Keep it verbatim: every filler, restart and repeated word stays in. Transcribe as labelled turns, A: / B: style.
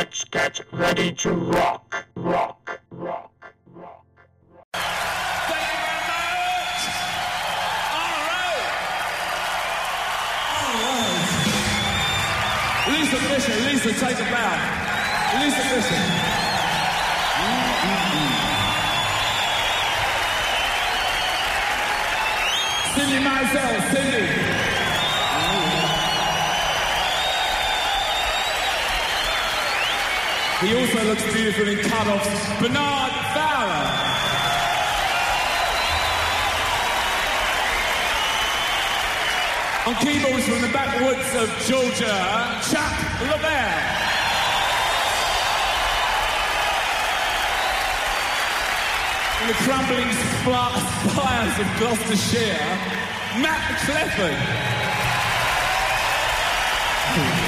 A: Let's get ready to rock, rock, rock, rock.
B: Thank you very much. All right. All right. Lisa Fisher, Lisa, take it back. Lisa Fisher. Mm-hmm. Cindy Mizell, Cindy. He also looks beautiful in cut-offs. Bernard Fowler. On keyboards from the backwoods of Georgia, Chuck LaBelle. In the crumbling spires of Gloucestershire, Matt Clifford.